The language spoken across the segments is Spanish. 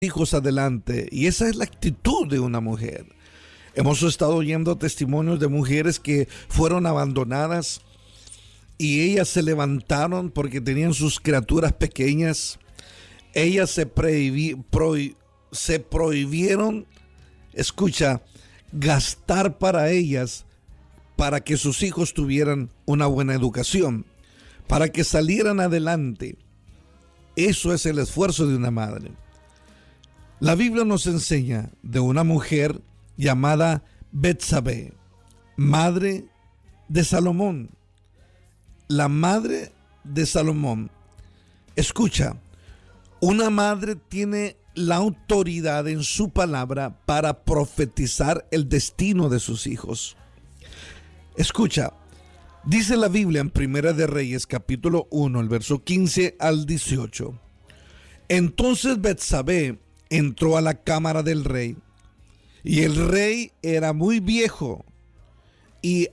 hijos adelante, y esa es la actitud de una mujer. Hemos estado oyendo testimonios de mujeres que fueron abandonadas y ellas se levantaron porque tenían sus criaturas pequeñas. Ellas se prohibieron, escucha, gastar para ellas, para que sus hijos tuvieran una buena educación, para que salieran adelante. Eso es el esfuerzo de una madre. La Biblia nos enseña de una mujer llamada Betsabé, madre de Salomón. La madre de Salomón. Escucha, una madre tiene la autoridad en su palabra para profetizar el destino de sus hijos. Escucha, dice la Biblia en Primera de Reyes, capítulo 1, el verso 15 al 18. Entonces Betsabé entró a la cámara del rey, y el rey era muy viejo, y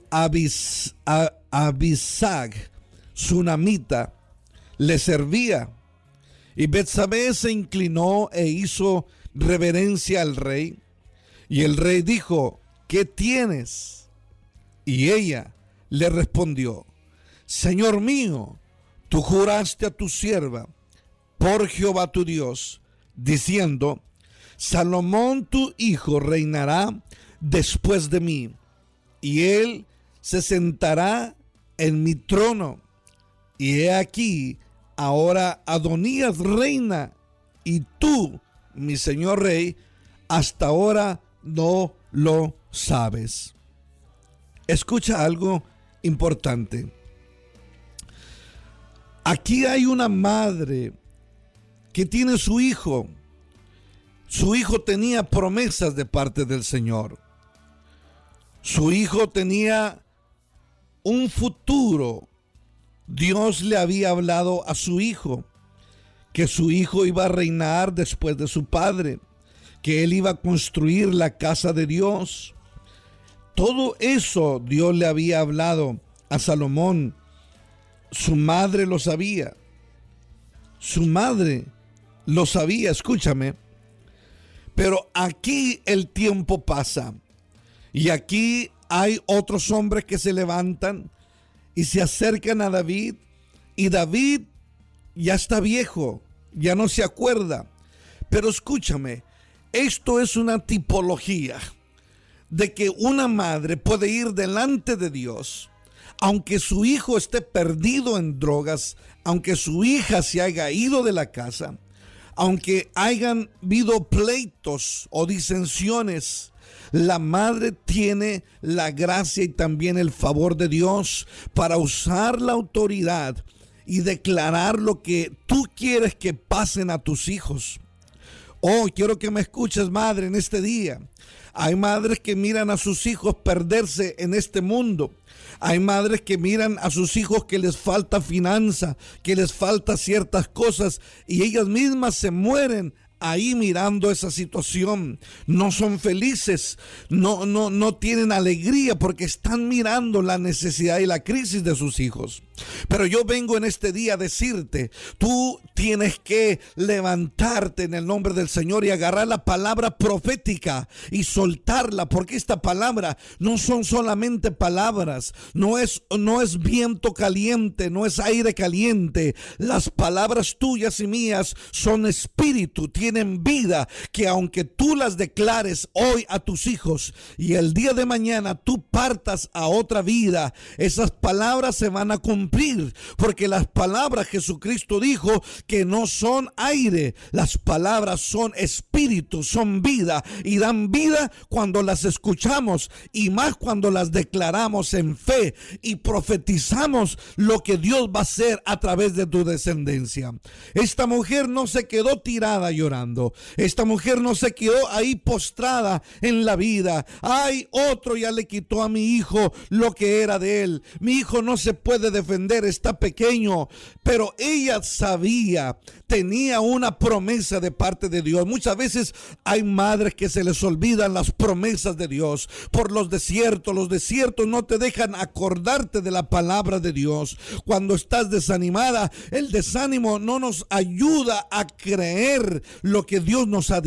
Abisag, sunamita, le servía. Y Betsabé se inclinó e hizo reverencia al rey. Y el rey dijo: ¿qué tienes? Y ella le respondió: Señor mío, tú juraste a tu sierva por Jehová tu Dios, diciendo: Salomón tu hijo reinará después de mí, y él se sentará en mi trono. Y he aquí, ahora Adonías reina, y tú, mi señor rey, hasta ahora no lo sabes. Escucha algo importante. Aquí hay una madre que tiene su hijo. Su hijo tenía promesas de parte del Señor. Su hijo tenía un futuro. Dios le había hablado a su hijo que su hijo iba a reinar después de su padre, que él iba a construir la casa de Dios. Todo eso Dios le había hablado a Salomón. Su madre lo sabía. Su madre lo sabía, escúchame. Pero aquí el tiempo pasa. Y aquí hay otros hombres que se levantan y se acercan a David. Y David ya está viejo, ya no se acuerda. Pero escúchame, esto es una tipología de que una madre puede ir delante de Dios, aunque su hijo esté perdido en drogas, aunque su hija se haya ido de la casa, aunque hayan habido pleitos o disensiones. La madre tiene la gracia y también el favor de Dios para usar la autoridad y declarar lo que tú quieres que pasen a tus hijos. Oh, quiero que me escuches, madre, en este día. Hay madres que miran a sus hijos perderse en este mundo. Hay madres que miran a sus hijos que les falta finanza, que les falta ciertas cosas, y ellas mismas se mueren ahí mirando esa situación. No son felices, no tienen alegría porque están mirando la necesidad y la crisis de sus hijos. Pero yo vengo en este día a decirte, tú tienes que levantarte en el nombre del Señor y agarrar la palabra profética y soltarla, porque esta palabra no son solamente palabras, no es viento caliente, no es aire caliente. Las palabras tuyas y mías son espíritu, tienen vida, que aunque tú las declares hoy a tus hijos y el día de mañana tú partas a otra vida, esas palabras se van a cumplir, porque las palabras, Jesucristo dijo que no son aire, las palabras son espíritu, son vida, y dan vida cuando las escuchamos, y más cuando las declaramos en fe y profetizamos lo que Dios va a hacer a través de tu descendencia. Esta mujer no se quedó tirada llorando, esta mujer no se quedó ahí postrada en la vida. Ay, otro ya le quitó a mi hijo lo que era de él, mi hijo no se puede defender aprender, está pequeño, pero ella sabía, tenía una promesa de parte de Dios. Muchas veces hay madres que se les olvidan las promesas de Dios por los desiertos. Los desiertos no te dejan acordarte de la palabra de Dios. Cuando estás desanimada, el desánimo no nos ayuda a creer lo que Dios nos ha dicho.